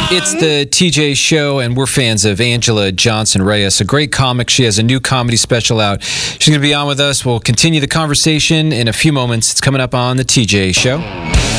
It's the TJ Show, and we're fans of Angela Johnson Reyes, a great comic. She has a new comedy special out. She's going to be on with us. We'll continue the conversation in a few moments. It's coming up on the TJ Show.